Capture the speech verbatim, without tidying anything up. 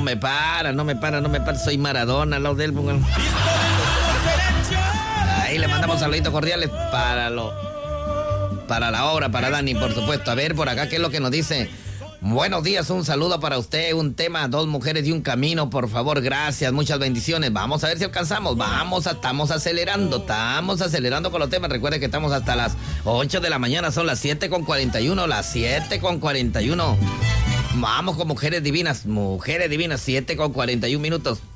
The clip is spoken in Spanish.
me para, no me para, no me para. Soy Maradona al lado de él. Ahí le mandamos saluditos cordiales para lo, para la obra, para Dani, por supuesto. A ver, por acá, ¿qué es lo que nos dice? Buenos días, un saludo para usted, un tema, dos mujeres y un camino, por favor, gracias, muchas bendiciones. Vamos a ver si alcanzamos, vamos, a, estamos acelerando, estamos acelerando con los temas. Recuerde que estamos hasta las ocho de la mañana, son las siete con cuarenta y uno, las siete con cuarenta y uno. Vamos con mujeres divinas, mujeres divinas, siete con cuarenta y un minutos.